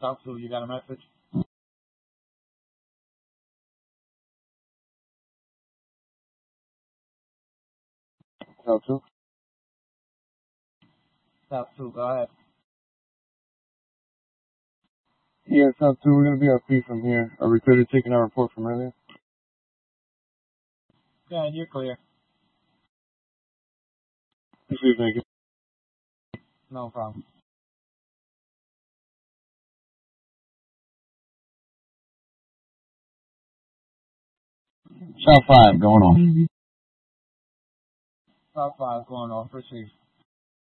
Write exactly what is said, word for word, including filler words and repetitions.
South two, you got a message? South two? South two, go ahead. Yeah, South two, we're going to be on P from here. Are we clear to taking our report from earlier? Yeah, you're clear. Please, thank you. No problem. South five, going on. South five going off, proceed.